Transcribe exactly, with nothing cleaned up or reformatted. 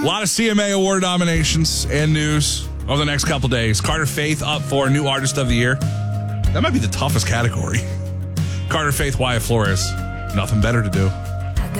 A lot of C M A award nominations and news over the next couple days. Carter Faith up for New Artist of the Year. That might be the toughest category. Carter Faith, Wyatt Flores. Nothing better to do.